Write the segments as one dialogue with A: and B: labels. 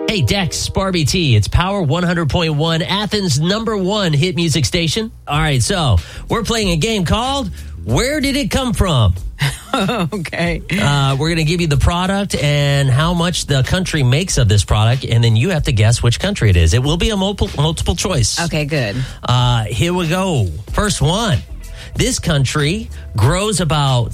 A: Hey, Dex, Barbie T. It's Power 100.1, Athens' #1 hit music station. All right, so we're playing a game called Where Did It Come From?
B: Okay.
A: We're going to give you the product and how much the country makes of this product, and then you have to guess which country it is. It will be a multiple choice.
B: Okay, good.
A: Here we go. First one. This country grows about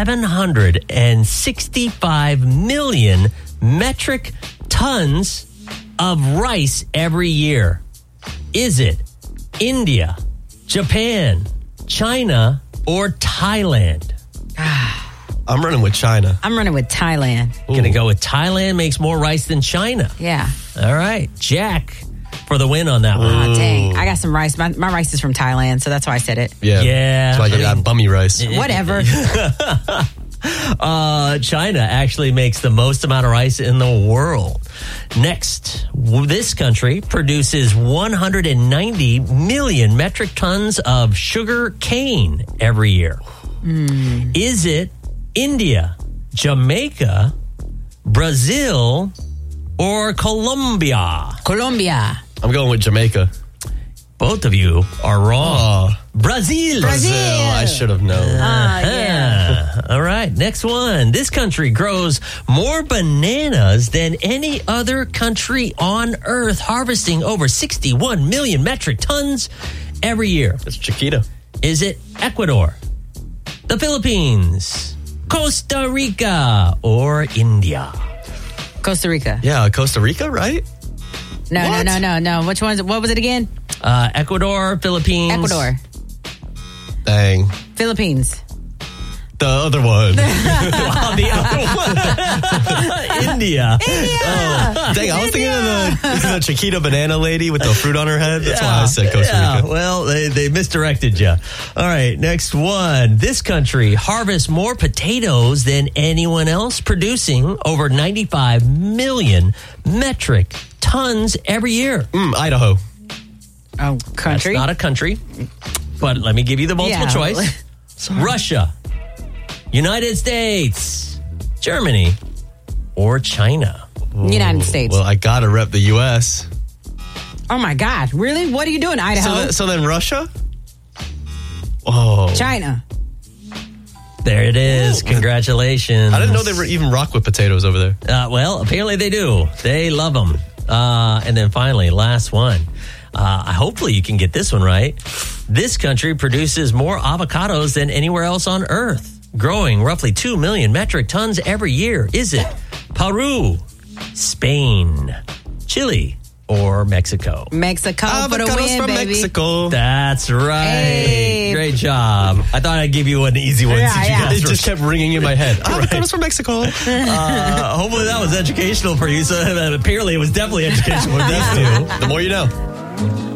A: 765 million metric tons of rice every year. Is it India, Japan, China, or Thailand?
C: I'm running with China.
B: I'm running with Thailand.
A: Going to go with Thailand makes more rice than China.
B: Yeah.
A: All right. Jack for the win on that one.
B: Oh, dang. I got some rice. My rice is from Thailand, so that's why I said it.
C: Yeah.
A: Yeah.
C: So I get that bummy rice.
B: Whatever.
A: China actually makes the most amount of rice in the world. Next, this country produces 190 million metric tons of sugar cane every year. Is it India, Jamaica, Brazil, or Colombia?
B: Colombia.
C: I'm going with Jamaica.
A: Both of you are wrong.
C: Oh,
A: Brazil.
C: I should have known.
B: Yeah.
A: All right, next one. This country grows more bananas than any other country on Earth, harvesting over 61 million metric tons every year.
C: It's Chiquita.
A: Is it Ecuador, the Philippines, Costa Rica, or India?
B: Costa Rica.
C: Yeah, Costa Rica, right?
B: No. Which one? What was it again?
A: Ecuador, Philippines.
B: Ecuador.
C: Dang.
B: Philippines.
C: The other one.
A: The other one. India.
C: Dang, I was thinking of the Chiquita banana lady with the fruit on her head. That's why I said Costa Rica.
A: Well, they misdirected you. All right, next one. This country harvests more potatoes than anyone else, producing over 95 million metric tons every year.
C: Idaho.
B: Oh, country?
A: That's not a country, but let me give you the multiple choice. Russia, United States, Germany, or China?
B: United States.
C: Well, I gotta rep the U.S.
B: Oh my God! Really? What are you doing, Idaho?
C: So then Russia? Oh,
B: China.
A: There it is. Congratulations.
C: I didn't know they were even rock with potatoes over there.
A: Well, apparently they do. They love them. And then finally, last one. Hopefully you can get this one right. This country produces more avocados than anywhere else on Earth, growing roughly 2 million metric tons every year. Is it Peru, Spain, Chile, or Mexico?
B: Mexico for the
C: Avocados
B: win,
C: from
B: baby.
C: Mexico.
A: That's right.
B: Hey.
A: Great job. I thought I'd give you an easy one. Since you guys
C: It just kept ringing in my head. Avocados from Mexico.
A: hopefully that was educational for you. So apparently it was definitely educational for these two.
C: The more you know.